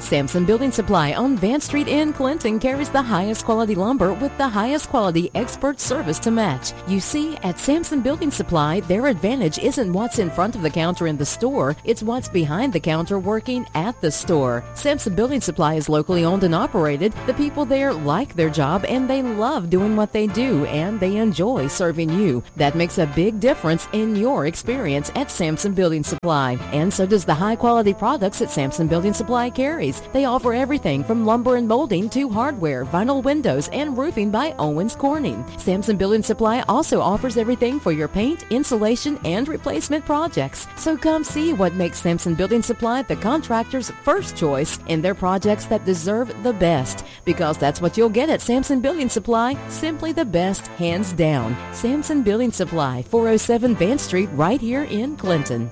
Sampson Building Supply on Van Street in Clinton carries the highest quality lumber with the highest quality expert service to match. You see, at Sampson Building Supply, their advantage isn't what's in front of the counter in the store, it's what's behind the counter working at the store. Sampson Building Supply is locally owned and operated. The people there like their job and they love doing what they do, and they enjoy serving you. That makes a big difference in your experience at Sampson Building Supply. And so does the high quality products that Sampson Building Supply carries. They offer everything from lumber and molding to hardware, vinyl windows, and roofing by Owens Corning. Sampson Building Supply also offers everything for your paint, insulation, and replacement projects. So come see what makes Sampson Building Supply the contractor's first choice in their projects that deserve the best. Because that's what you'll get at Sampson Building Supply, simply the best, hands down. Sampson Building Supply, 407 Van Street, right here in Clinton.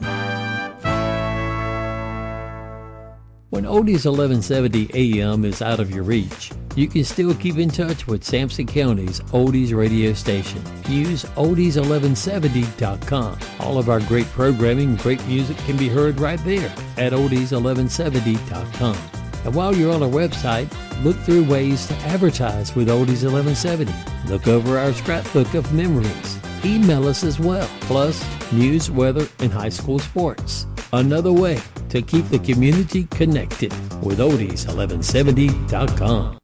When Oldies 1170 AM is out of your reach, you can still keep in touch with Sampson County's Oldies radio station. Use oldies1170.com. All of our great programming and great music can be heard right there at oldies1170.com. And while you're on our website, look through ways to advertise with Oldies 1170. Look over our scrapbook of memories. Email us as well, plus news, weather, and high school sports. Another way to keep the community connected with oldies1170.com.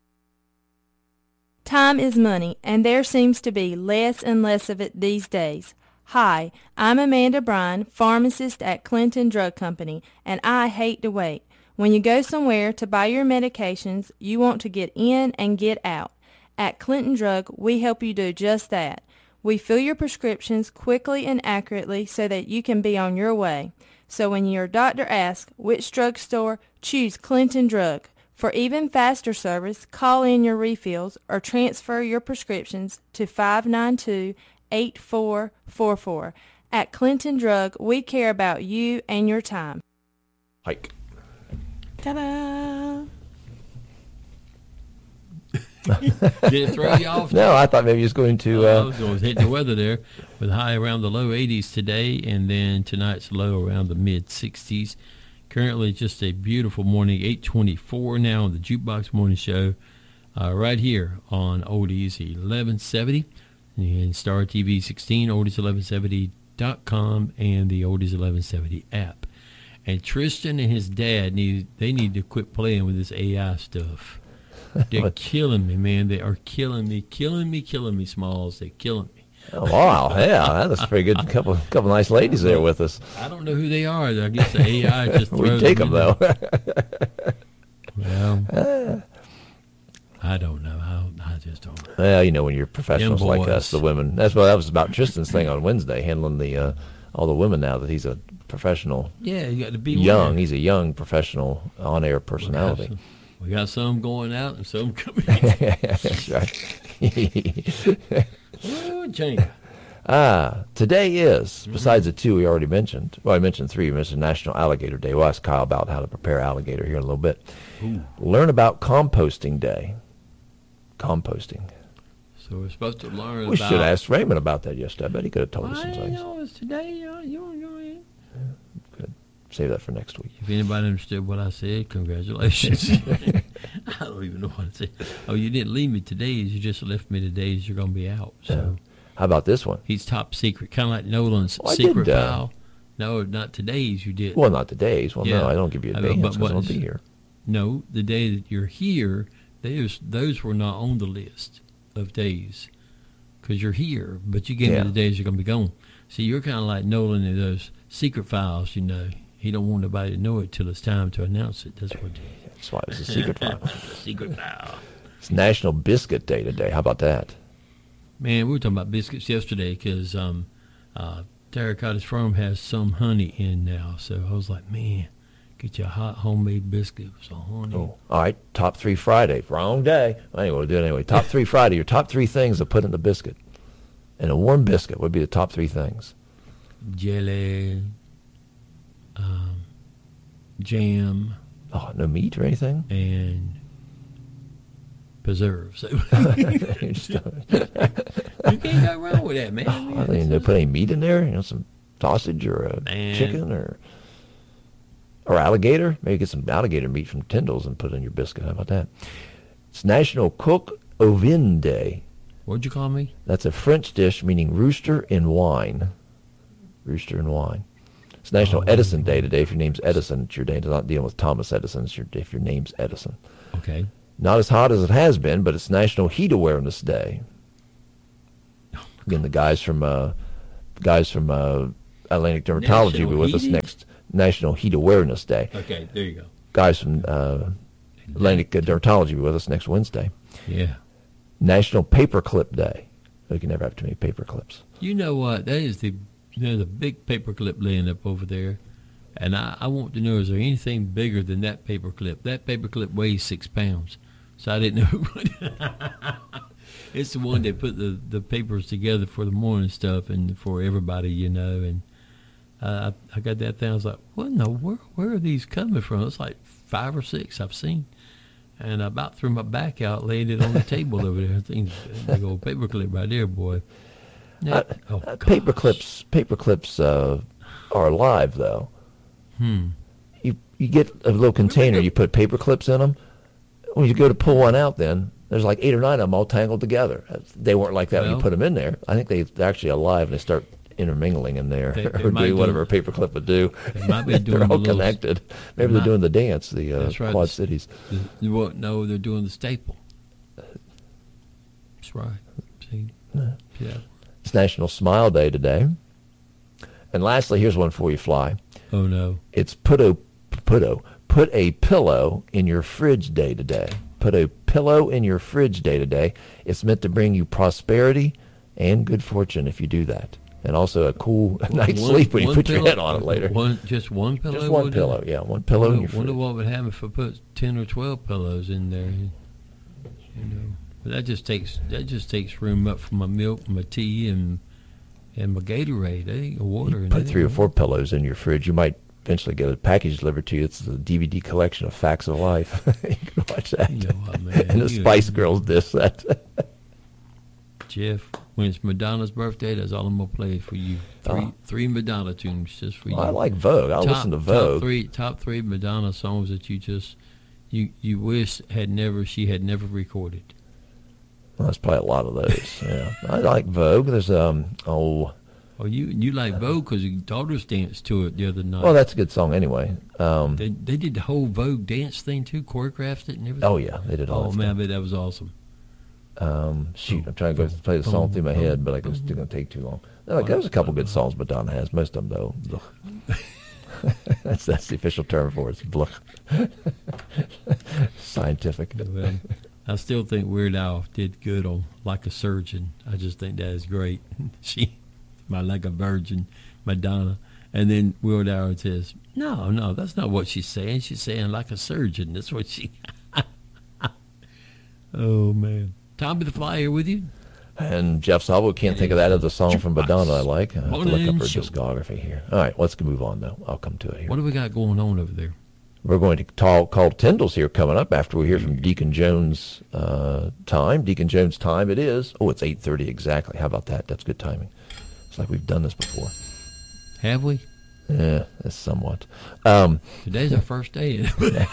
Time is money, and there seems to be less and less of it these days. Hi, I'm Amanda Bryan, pharmacist at Clinton Drug Company, and I hate to wait. When you go somewhere to buy your medications, you want to get in and get out. At Clinton Drug, we help you do just that. We fill your prescriptions quickly and accurately so that you can be on your way. So when your doctor asks which drugstore, choose Clinton Drug. For even faster service, call in your refills or transfer your prescriptions to 592-8444. At Clinton Drug, we care about you and your time. Hike. Ta-da! Did it throw you off? No, I thought maybe he was going to... I was going to hit the weather there with high around the low 80s today, and then tonight's low around the mid-60s. Currently just a beautiful morning, 8:24 now on the Jukebox Morning Show, right here on Oldies 1170 and Star TV 16, oldies1170.com, and the Oldies 1170 app. And Tristan and his dad need to quit playing with this AI stuff. They're killing me, man. They are killing me, Smalls. They're killing me. Oh, wow, yeah, that's a pretty good couple nice ladies there with us. I don't know who they are. I guess the AI just throws we take them, though. Well, I don't know. I just don't know. Well, you know, when you're professionals like us, the women. That was about Tristan's thing on Wednesday, handling the all the women now that he's a professional. Yeah, you got to be young. He's a young professional on-air personality. We got some going out and some coming in. That's right. Ooh, Jenny. Today is, besides the two we already mentioned, well, I mentioned three. We mentioned National Alligator Day. We'll ask Kyle about how to prepare alligator here in a little bit. Ooh. Learn about Composting Day. Composting. So we're supposed to learn we should ask Raymond about that yesterday. I bet he could have told us some things. I know it's today. Good. Save that for next week. If anybody understood what I said, congratulations. I don't even know what to say. Oh, you didn't leave me today's. You just left me today's. You're going to be out. So how about this one? He's top secret, kind of like Nolan's secret file. No, not today's. You did. Well, not today's. Well, no, I don't give you a day because I won't be here. No, the day that you're here, those were not on the list of days because you're here, but you gave me the days you're going to be gone. See, you're kind of like Nolan in those secret files, you know. He don't want nobody to know it till it's time to announce it. That's what. That's why it's a secret file. Secret file. It's National Biscuit Day today. How about that? Man, we were talking about biscuits yesterday because Terracotta's Farm has some honey in now. So I was like, man, get you a hot homemade biscuit with some honey. Oh, all right. Top 3 Friday. Wrong day. Anyway, we'll do it anyway. Top 3 Friday. Your top 3 things to put in the biscuit. And a warm biscuit would be the top 3 things. Jelly. Jam. Oh, no meat or anything? And preserves. You can't go wrong with that, man. Oh, I think they put any meat in there? You know, some sausage or a chicken or... Or alligator. Maybe get some alligator meat from Tyndall's and put it in your biscuit. How about that? It's National Coq au Vin Day. What'd you call me? That's a French dish meaning rooster in wine. Rooster in wine. It's National Edison Day today. If your name's Edison, it's your day. It's not dealing with Thomas Edison. It's if your name's Edison. Okay. Not as hot as it has been, but it's National Heat Awareness Day. Again, the guys from Atlantic Dermatology will be with us next. National Heat Awareness Day. Okay, there you go. Guys from Atlantic Dermatology will be with us next Wednesday. Yeah. National Paperclip Day. You can never have too many paper clips. You know what? There's a big paperclip laying up over there, and I want to know, is there anything bigger than that paperclip? That paperclip weighs 6 pounds, so I didn't know. It's the one that put the papers together for the morning stuff and for everybody, you know. And I got that thing. I was like, what in the world? Where are these coming from? It's like 5 or 6 I've seen. And I about threw my back out, laid it on the table over there. I think big old paperclip right there, boy. Paperclips are alive, though. You get a little container, you put paper clips in them. When you go to pull one out, then there's like 8 or 9 of them all tangled together. They weren't like that when you put them in there. I think they're actually alive and they start intermingling in there, or doing whatever a paperclip would do. They might be doing they're all connected. Maybe they're doing the dance, the right. Quad Cities. No, they're doing the staple. That's right. See? Yeah. It's National Smile Day today. And lastly, here's one for you, Fly. Oh, no. It's put a pillow in your fridge day today. Put a pillow in your fridge day today. It's meant to bring you prosperity and good fortune if you do that. And also a cool night's sleep when you put your head on it later. Just one pillow? Just one pillow, yeah. One pillow in your fridge. Wonder what would happen if I put 10 or 12 pillows in there. You know, but that just takes room up for my milk, my tea, and my Gatorade, water. You put 3 or 4 pillows in your fridge. You might eventually get a package delivered to you. It's a DVD collection of Facts of Life. You can watch that. You know what, man? And the Spice Girls dish that. Jeff, when it's Madonna's birthday, that's all I'm going to play for you. Three Madonna tunes just for you. I like Vogue. I'll listen to Vogue. Top three Madonna songs that you wish she had never recorded. Well, there's probably a lot of those. Yeah, I like Vogue. There's Oh, you like Vogue because your daughters danced to it the other night. Well, that's a good song anyway. They did the whole Vogue dance thing too, choreographed it and everything. Oh yeah, they did all. Oh man, I bet that was awesome. I'm trying to play the song through my head, but it's still going to take too long. There's a couple good songs Madonna has. Most of them, though. that's the official term for it. It's scientific. Well, I still think Weird Al did good on Like a Surgeon. I just think that is great. She, like a virgin, Madonna. And then Weird Al says, no, that's not what she's saying. She's saying like a surgeon. That's what she... Oh, man. Tommy the Fly here with you. And Jeff Salvo, can't think of that other song from Madonna I like. I have to look up her discography here. All right, let's move on, though. I'll come to it here. What do we got going on over there? We're going to call Tyndall's here coming up after we hear from Deacon Jones' time. Deacon Jones' time it is. Oh, it's 8:30 exactly. How about that? That's good timing. It's like we've done this before. Have we? Yeah, that's somewhat. Today's our first day.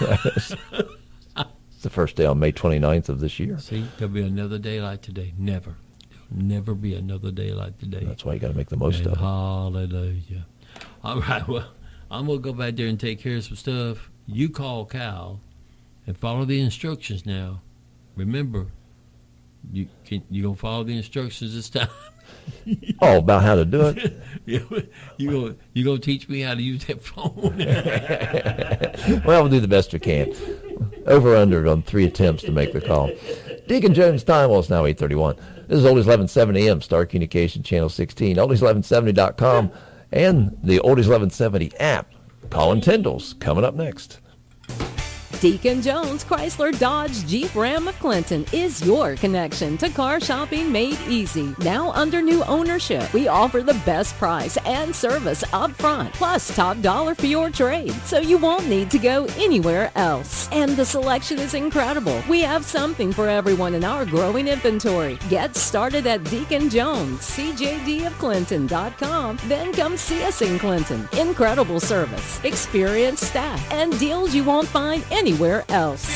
It's the first day on May 29th of this year. See, there'll be another day like today. Never. There'll never be another day like today. That's why you got to make the most of it. Hallelujah. All right, well, I'm going to go back there and take care of some stuff. You call Cal and follow the instructions now. Remember, you going to follow the instructions this time? Oh, about how to do it? You gonna teach me how to use that phone? Well, we'll do the best we can. Over under on 3 attempts to make the call. Deacon Jones' time, well, it's now 8:31. This is Oldies 1170 AM, Star Communication Channel 16, Oldies1170.com, and the Oldies 1170 app. Colin Tyndall's coming up next. Deacon Jones Chrysler Dodge Jeep Ram of Clinton is your connection to car shopping made easy. Now under new ownership, we offer the best price and service up front, plus top dollar for your trade, so you won't need to go anywhere else. And the selection is incredible. We have something for everyone in our growing inventory. Get started at Deacon Jones, CJDofClinton.com. Then come see us in Clinton. Incredible service, experienced staff, and deals you won't find anywhere else.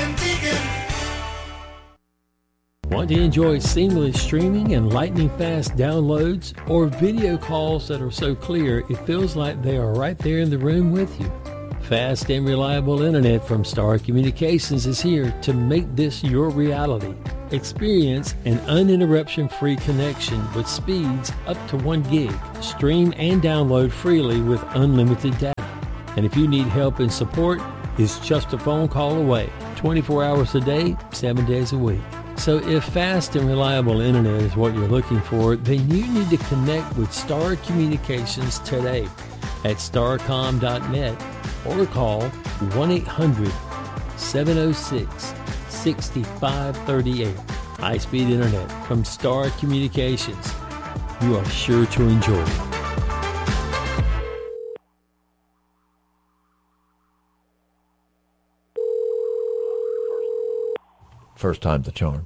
Want to enjoy seamless streaming and lightning-fast downloads, or video calls that are so clear it feels like they are right there in the room with you? Fast and reliable internet from Star Communications is here to make this your reality. Experience an uninterruption-free connection with speeds up to 1 gig. Stream and download freely with unlimited data. And if you need help and support, it's just a phone call away, 24 hours a day, 7 days a week. So if fast and reliable internet is what you're looking for, then you need to connect with Star Communications today at starcom.net or call 1-800-706-6538. High-speed internet from Star Communications. You are sure to enjoy it. First time's the charm.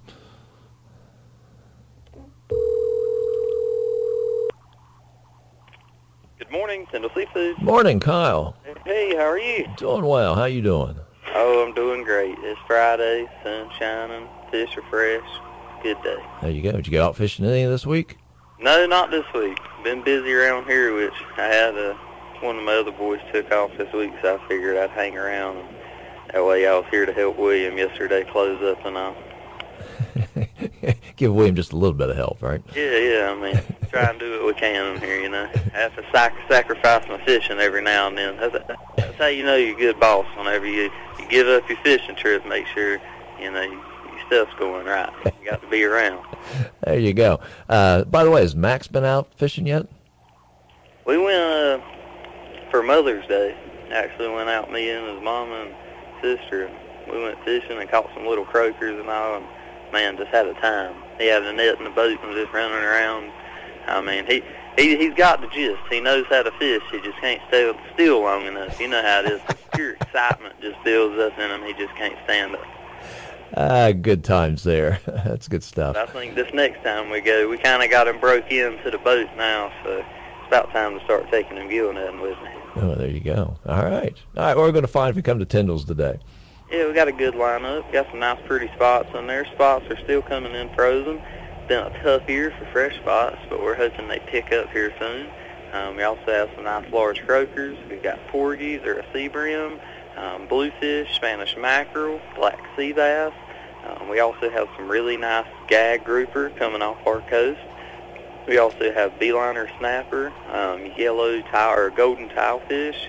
Good morning, Kendall Seafood. Morning, Kyle. Hey, how are you? Doing well. How you doing? Oh, I'm doing great. It's Friday, sun shining, fish are fresh. Good day. There you go. Did you get out fishing any this week? No, not this week. Been busy around here, which I had one of my other boys took off this week, so I figured I'd hang around. And that way I was here to help William yesterday close up and all. Give William just a little bit of help, right? Yeah, I mean, try and do what we can here, you know. I have to sacrifice my fishing every now and then. That's how you know you're a good boss. Whenever you give up your fishing trip, make sure, you know, your stuff's going right. You got to be around. There you go. By the way, has Max been out fishing yet? We went for Mother's Day. Actually went out, me and his mom and sister. We went fishing and caught some little croakers and all, and man, just had a time. He had a net in the boat and just running around. I mean, he's got the gist. He knows how to fish. He just can't stay still long enough. You know how it is. Pure excitement just builds up in him. He just can't stand it. Good times there. That's good stuff. But I think this next time we go, we kind of got him broke into the boat now, so it's about time to start taking him gill netting with me. Oh, there you go. All right. What are we going to find if we come to Tyndall's today? Yeah, we got a good lineup. Got some nice, pretty spots in there. Spots are still coming in frozen. It's been a tough year for fresh spots, but we're hoping they pick up here soon. We also have some nice large croakers. We've got porgies or a sea brim, bluefish, Spanish mackerel, black sea bass. We also have some really nice gag grouper coming off our coast. We also have beeliner snapper, yellow tile or golden tilefish,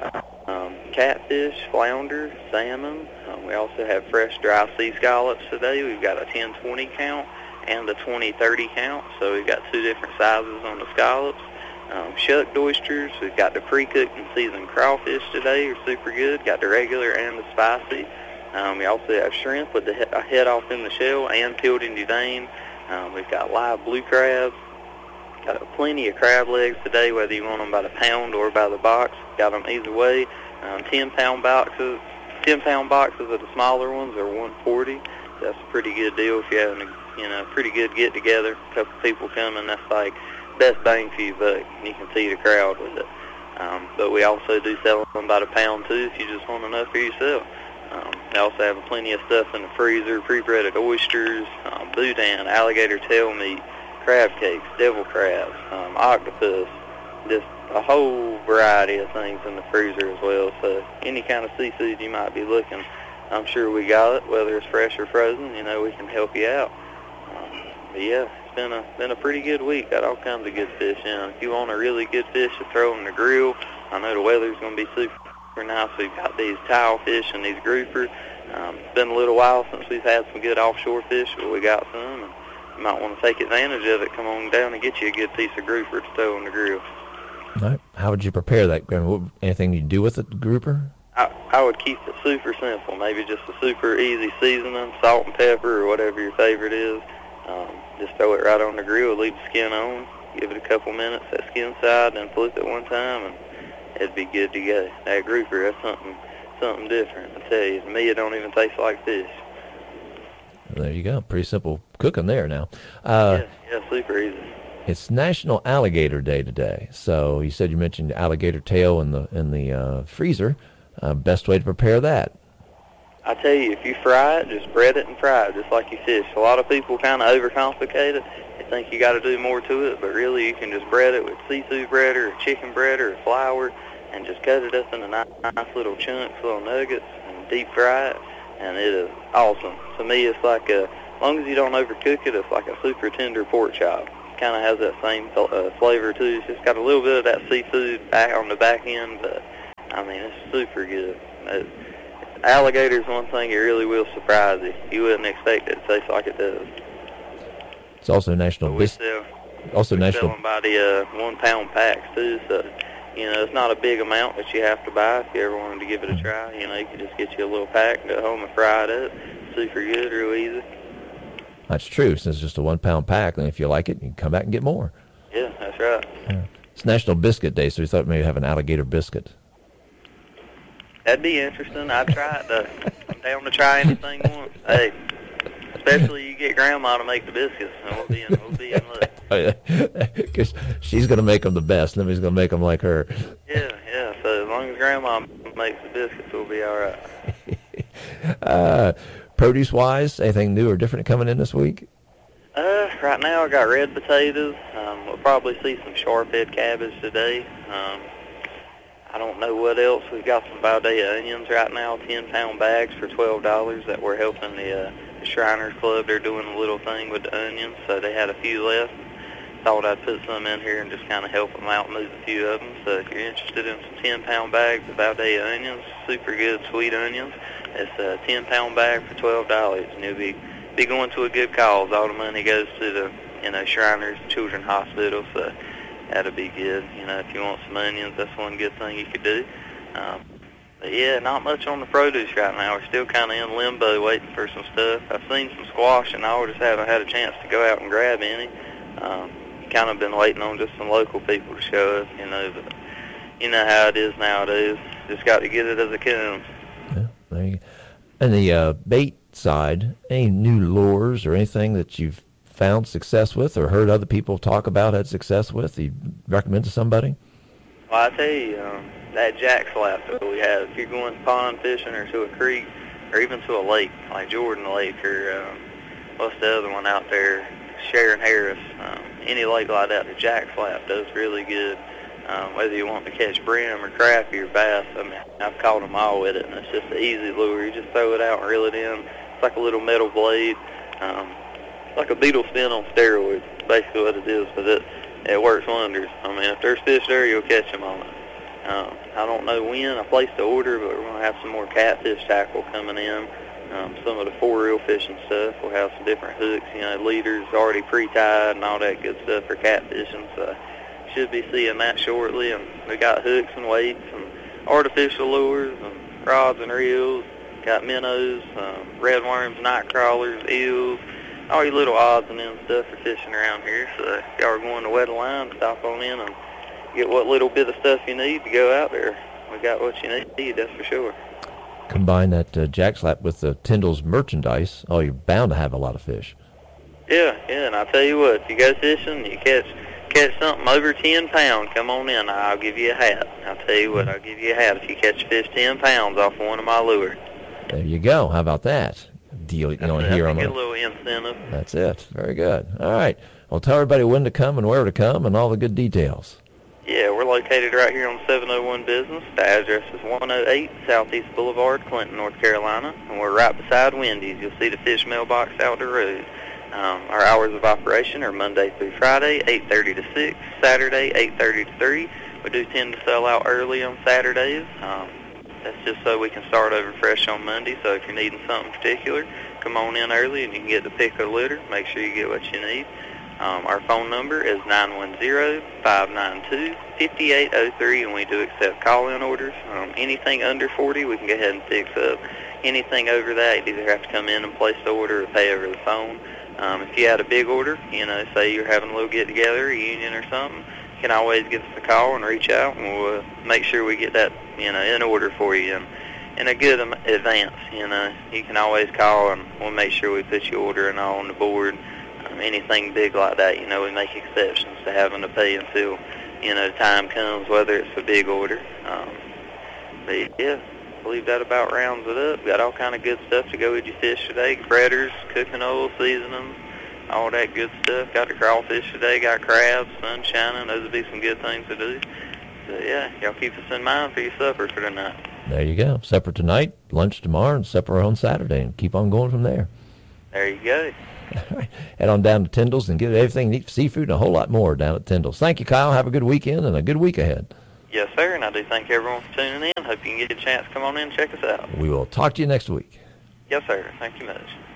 catfish, flounder, salmon. We also have fresh dry sea scallops today. We've got a 10-20 count and a 20-30 count, so we've got two different sizes on the scallops. Shucked oysters. We've got the pre-cooked and seasoned crawfish today. They're super good. Got the regular and the spicy. We also have shrimp with the head off in the shell and peeled and deveined. We've got live blue crabs. Got plenty of crab legs today, whether you want them by the pound or by the box. Got them either way. 10-pound boxes. 10-pound boxes of the smaller ones are $140. That's a pretty good deal if you're having a pretty good get together. A couple people coming. That's like best bang for your buck. You can see the crowd with it. But we also do sell them by the pound too if you just want enough for yourself. We also have plenty of stuff in the freezer: pre-breaded oysters, boudin, alligator tail meat, crab cakes, devil crabs, octopus, just a whole variety of things in the freezer as well. So any kind of seafood you might be looking, I'm sure we got it, whether it's fresh or frozen. You know, we can help you out. But yeah, it's been a pretty good week. Got all kinds of good fish in. If you want a really good fish to throw on the grill, I know the weather's going to be super nice. We've got these tile fish and these grouper. It's been a little while since we've had some good offshore fish, but we got some. And you might want to take advantage of it. Come on down and get you a good piece of grouper to throw on the grill. All right. How would you prepare that? Anything you do with it, grouper? I would keep it super simple. Maybe just a super easy seasoning, salt and pepper, or whatever your favorite is. Just throw it right on the grill, leave the skin on, give it a couple minutes, that skin side, then flip it one time, and it'd be good to go. That grouper, that's something different. I tell you, to me, it don't even taste like fish. There you go. Pretty simple cooking there now. Yeah, super easy. It's National Alligator Day today. So you said you mentioned alligator tail in the freezer. Best way to prepare that? I tell you, if you fry it, just bread it and fry it, just like you fish. A lot of people kind of overcomplicate it. They think you got to do more to it, but really you can just bread it with seafood bread or chicken bread or flour, and just cut it up into nice little chunks, little nuggets, and deep fry it, and it is awesome. To me, it's like as long as you don't overcook it, it's like a super tender pork chop. Kind of has that same flavor too. It's just got a little bit of that seafood back on the back end, but I mean, it's super good. Alligator's one thing, it really will surprise you. You wouldn't expect it to taste like it does. It's also National Biscuit. Also National. Selling by the 1 pound packs too, so it's not a big amount that you have to buy. If you ever wanted to give it a try, you can just get you a little pack, go home and fry it up. Super good, real easy. That's true. Since it's just a 1 pound pack, and if you like it, you can come back and get more. Yeah, that's right. Yeah. It's National Biscuit Day, so we thought maybe have an alligator biscuit. That'd be interesting. I'd try it, though. I'm down to try anything once. Hey, especially you get Grandma to make the biscuits, and we'll be in luck. Oh, yeah. Because she's going to make them the best. Nobody's going to make them like her. Yeah. So as long as Grandma makes the biscuits, we'll be all right. Produce-wise, anything new or different coming in this week? Right now I got red potatoes. We'll probably see some sharp-head cabbage today. I don't know what else. We've got some Valdea onions right now, 10-pound bags for $12 that we're helping the Shriners Club. They're doing a little thing with the onions, so they had a few left. Thought I'd put some in here and just kind of help them out, move a few of them. So if you're interested in some 10-pound bags of Valdea onions, super good sweet onions, it's a 10-pound bag for $12, and you'll be going to a good cause. All the money goes to the Shriners Children's Hospital, so that'll be good. If you want some onions, that's one good thing you could do. But yeah, not much on the produce right now. We're still kind of in limbo waiting for some stuff. I've seen some squash, and I just haven't had a chance to go out and grab any. Kind of been waiting on just some local people to show us, but you know how it is nowadays. Just got to get it as it comes. Yeah, there you go. And the bait side, any new lures or anything that you've found success with or heard other people talk about had success with, you recommend to somebody? Well, I tell you, that jack slap that we have, if you're going pond fishing or to a creek or even to a lake, like Jordan Lake or what's the other one out there, Sharon Harris, any lake like that, the jack slap does really good. Whether you want to catch brim or crappie or bass, I mean, I've caught them all with it, and it's just an easy lure. You just throw it out and reel it in. It's like a little metal blade. It's like a beetle spin on steroids, basically what it is, but it works wonders. I mean, if there's fish there, you'll catch them on it. I don't know when. I placed the order, but we're going to have some more catfish tackle coming in. Some of the for-reel fishing stuff. We'll have some different hooks, leaders already pre-tied and all that good stuff for catfishing. So should be seeing that shortly. And we got hooks and weights and artificial lures and rods and reels. Got minnows, red worms, night crawlers, eels, all your little odds and ends stuff for fishing around here. So if y'all are going to wet a line, stop on in and get what little bit of stuff you need to go out there. We got what you need, that's for sure. Combine that jackslap with the Tyndall's merchandise, you're bound to have a lot of fish. Yeah, and I tell you what, if you go fishing, you catch something over 10 pounds, come on in, I'll give you a hat. I'll tell you what, I'll give you a hat if you catch fish 10 pounds off one of my lures. There you go. How about that? Deal here on get a little incentive. That's it. Very good. All right. Well, tell everybody when to come and where to come and all the good details. Yeah, we're located right here on 701 Business. The address is 108 Southeast Boulevard, Clinton, North Carolina, and we're right beside Wendy's. You'll see the fish mailbox out the road. Our hours of operation are Monday through Friday, 8:30 to 6, Saturday, 8:30 to 3. We do tend to sell out early on Saturdays. That's just so we can start over fresh on Monday. So if you're needing something particular, come on in early and you can get the pick of the litter. Make sure you get what you need. Our phone number is 910-592-5803, and we do accept call-in orders. Anything under 40, we can go ahead and fix up. Anything over that, you either have to come in and place the order or pay over the phone. If you had a big order, say you're having a little get-together, reunion or something, you can always give us a call and reach out, and we'll make sure we get that, in order for you in a good advance. You can always call, and we'll make sure we put your order and all on the board. Anything big like that, we make exceptions to having to pay until, the time comes, whether it's a big order. But yeah, I believe that about rounds it up. Got all kind of good stuff to go with your fish today. Fritters, cooking oil, seasonings, all that good stuff. Got the crawfish today, got crabs, sun shining. Those would be some good things to do. So yeah, y'all keep us in mind for your supper for tonight. There you go. Supper tonight, lunch tomorrow, and supper on Saturday, and keep on going from there. There you go. All right. Head on down to Tyndall's and get everything you need for seafood and a whole lot more down at Tyndall's. Thank you, Kyle. Have a good weekend and a good week ahead. Yes, sir, and I do thank everyone for tuning in. Hope you can get a chance to come on in and check us out. We will talk to you next week. Yes, sir. Thank you much.